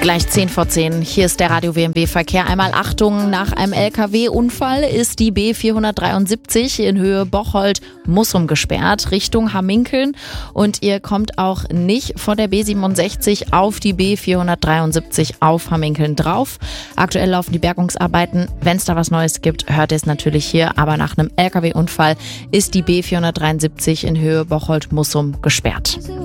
Gleich 10 vor 10. Hier ist der Radio WMW Verkehr. Einmal Achtung, nach einem LKW-Unfall ist die B473 in Höhe Bocholt-Mussum gesperrt, Richtung Hamminkeln. Und ihr kommt auch nicht von der B67 auf die B473 auf Hamminkeln drauf. Aktuell laufen die Bergungsarbeiten. Wenn es da was Neues gibt, hört ihr es natürlich hier. Aber nach einem LKW-Unfall ist die B473 in Höhe Bocholt-Mussum gesperrt.